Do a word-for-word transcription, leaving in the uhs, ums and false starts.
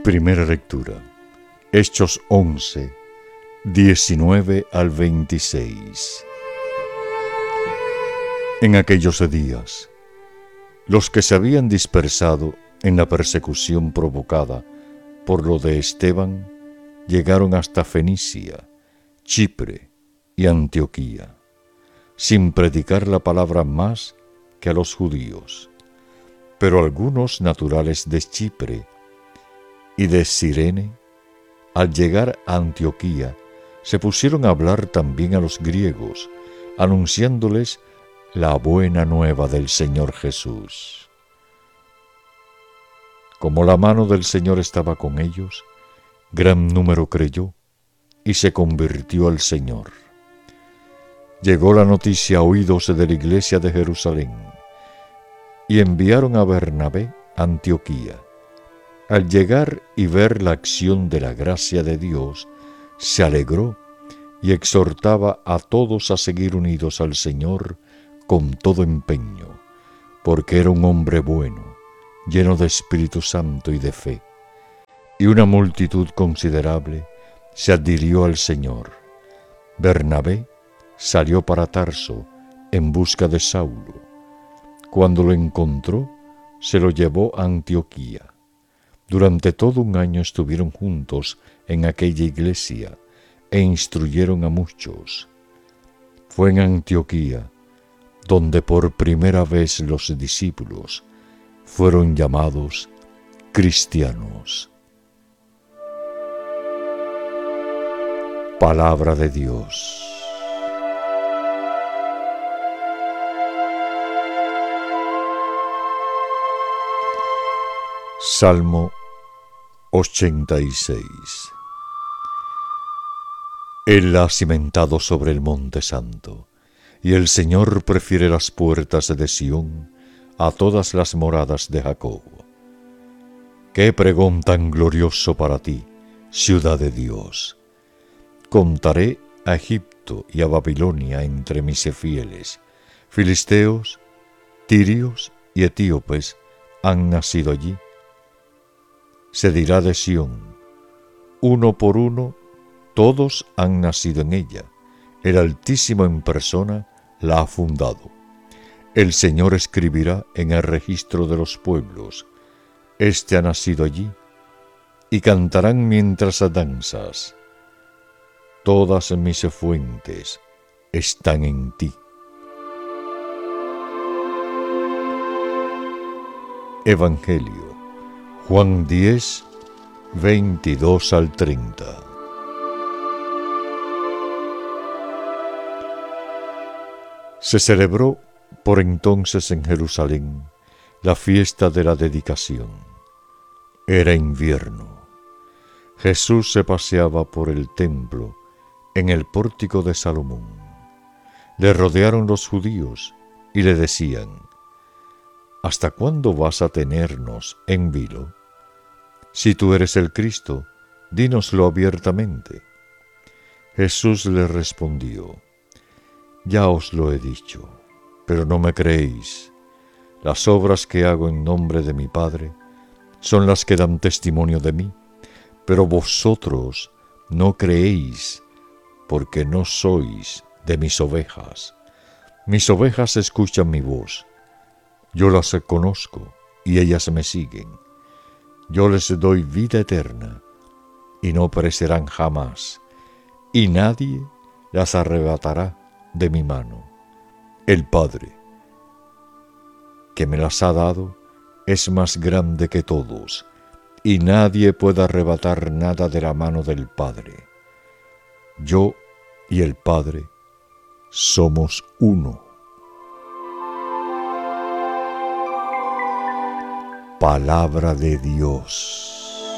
Primera lectura. Hechos once, diecinueve al veintiséis. En aquellos días, los que se habían dispersado en la persecución provocada por lo de Esteban llegaron hasta Fenicia, Chipre y Antioquía, sin predicar la palabra más que a los judíos. Pero algunos naturales de Chipre y de Cirene, al llegar a Antioquía, se pusieron a hablar también a los griegos, anunciándoles la buena nueva del Señor Jesús. Como la mano del Señor estaba con ellos, gran número creyó y se convirtió al Señor. Llegó la noticia a oídos de la iglesia de Jerusalén, y enviaron a Bernabé a Antioquía. Al llegar y ver la acción de la gracia de Dios, se alegró y exhortaba a todos a seguir unidos al Señor con todo empeño, porque era un hombre bueno, lleno de Espíritu Santo y de fe. Y una multitud considerable se adhirió al Señor. Bernabé salió para Tarso en busca de Saulo. Cuando lo encontró, se lo llevó a Antioquía. Durante todo un año estuvieron juntos en aquella iglesia e instruyeron a muchos. Fue en Antioquía donde por primera vez los discípulos fueron llamados cristianos. Palabra de Dios. Salmo ochenta y seis. Él la ha cimentado sobre el monte santo, y el Señor prefiere las puertas de Sión a todas las moradas de Jacob. Qué pregón tan glorioso para ti, ciudad de Dios. Contaré a Egipto y a Babilonia entre mis fieles. Filisteos, tirios y etíopes han nacido allí. Se dirá de Sión, uno por uno, todos han nacido en ella. El Altísimo en persona la ha fundado. El Señor escribirá en el registro de los pueblos, este ha nacido allí, y cantarán mientras danzas. Todas mis fuentes están en ti. Evangelio Juan diez, veintidós al treinta. Se celebró por entonces en Jerusalén la fiesta de la dedicación. Era invierno. Jesús se paseaba por el templo en el pórtico de Salomón. Le rodearon los judíos y le decían: ¿hasta cuándo vas a tenernos en vilo? Si tú eres el Cristo, dínoslo abiertamente. Jesús le respondió: ya os lo he dicho, pero no me creéis. Las obras que hago en nombre de mi Padre son las que dan testimonio de mí, pero vosotros no creéis, porque no sois de mis ovejas. Mis ovejas escuchan mi voz. Yo las conozco y ellas me siguen. Yo les doy vida eterna y no perecerán jamás, y nadie las arrebatará de mi mano. El Padre, que me las ha dado, es más grande que todos, y nadie puede arrebatar nada de la mano del Padre. Yo y el Padre somos uno. Palabra de Dios.